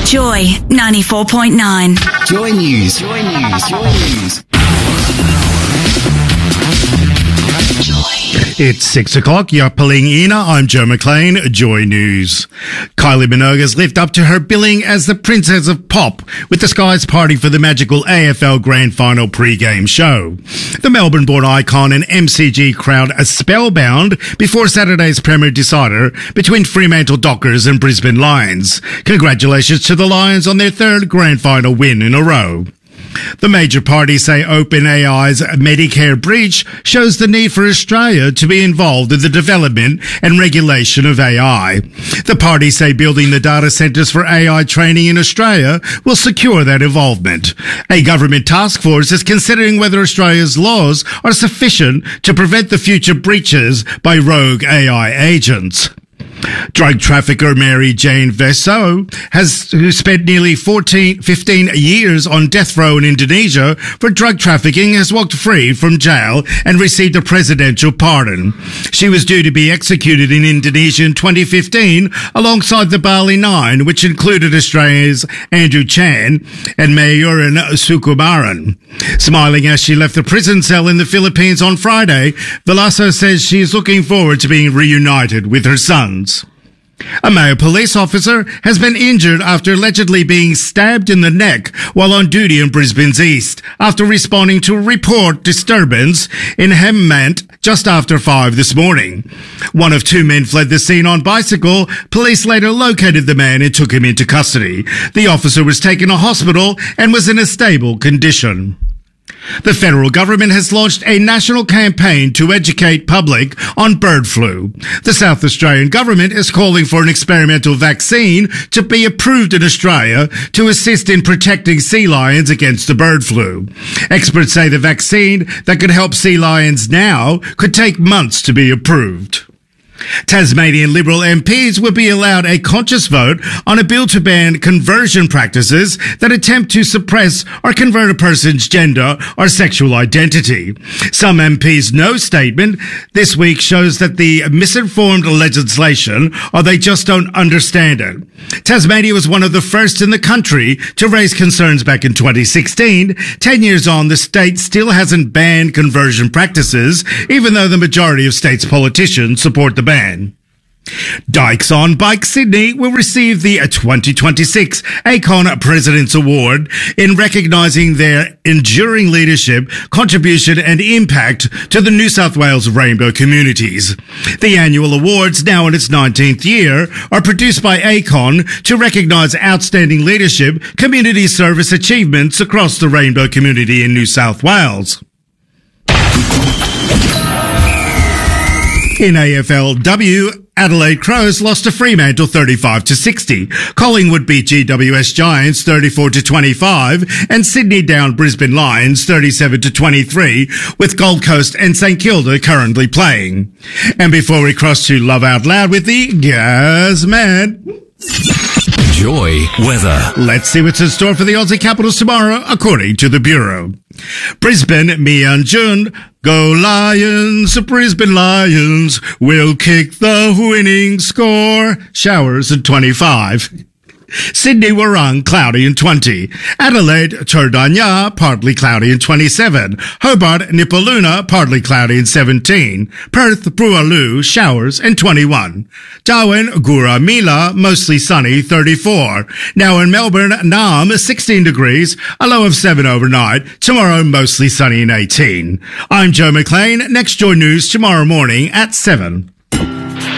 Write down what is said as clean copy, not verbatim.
Joy 94.9. Joy News. Joy News. Joy News. It's 6 o'clock. You're pulling in. I'm Joe McLean, Joy News. Kylie Minogue's lived up to her billing as the Princess of Pop with the Skies party for the magical AFL Grand Final pre-game show. The Melbourne-born icon and MCG crowd are spellbound before Saturday's Premier decider between Fremantle Dockers and Brisbane Lions. Congratulations to the Lions on their third Grand Final win in a row. The major parties say OpenAI's Medicare breach shows the need for Australia to be involved in the development and regulation of AI. The parties say building the data centres for AI training in Australia will secure that involvement. A government task force is considering whether Australia's laws are sufficient to prevent the future breaches by rogue AI agents. Drug trafficker Mary Jane Vesso, who spent nearly 15 years on death row in Indonesia for drug trafficking, has walked free from jail and received a presidential pardon. She was due to be executed in Indonesia in 2015 alongside the Bali Nine, which included Australia's Andrew Chan and Mayuran Sukumaran. Smiling as she left the prison cell in the Philippines on Friday, Velasco says she is looking forward to being reunited with her sons. A male police officer has been injured after allegedly being stabbed in the neck while on duty in Brisbane's East after responding to a report disturbance in Hemmant just after 5 this morning. One of two men fled the scene on bicycle. Police later located the man and took him into custody. The officer was taken to hospital and was in a stable condition. The federal government has launched a national campaign to educate public on bird flu. The South Australian government is calling for an experimental vaccine to be approved in Australia to assist in protecting sea lions against the bird flu. Experts say the vaccine that could help sea lions now could take months to be approved. Tasmanian Liberal MPs will be allowed a conscious vote on a bill to ban conversion practices that attempt to suppress or convert a person's gender or sexual identity. Some MPs' no statement this week shows that the misinformed legislation or they just don't understand it. Tasmania was one of the first in the country to raise concerns back in 2016. 10 years on, the state still hasn't banned conversion practices, even though the majority of state's politicians support the ban. Dykes on Bike Sydney will receive the 2026 ACON President's Award in recognising their enduring leadership, contribution and impact to the New South Wales rainbow communities. The annual awards, now in its 19th year, are produced by ACON to recognise outstanding leadership, community service achievements across the rainbow community in New South Wales. In AFLW, Adelaide Crows lost to Fremantle 35-60. Collingwood beat GWS Giants 34-25 and Sydney downed Brisbane Lions 37-23 with Gold Coast and St Kilda currently playing. And before we cross to Love Out Loud with the Gaz Man. Joy weather. Let's see what's in store for the Aussie Capitals tomorrow, according to the Bureau. Brisbane, Mianjun, go Lions, Brisbane Lions will kick the winning score. Showers at 25. Sydney, Warrung, cloudy and 20. Adelaide, Turdanya, partly cloudy and 27. Hobart, Nipaluna, partly cloudy and 17. Perth, Brooaloo, showers and 21. Darwin, Gurramila, mostly sunny, 34. Now in Melbourne, Naarm, 16 degrees, a low of 7 overnight. Tomorrow, mostly sunny and 18. I'm Joe McLean. Next Joy News tomorrow morning at 7.